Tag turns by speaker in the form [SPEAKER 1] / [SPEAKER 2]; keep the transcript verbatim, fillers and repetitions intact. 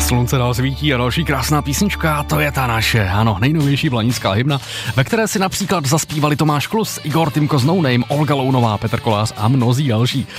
[SPEAKER 1] Slunce dál svítí a další krásná písnička, to je ta naše, ano, nejnovější blanická hymna, ve které si například zaspívali Tomáš Klus, Igor Timko z No Name, Olga Lounová, Petr Kolář a mnozí další.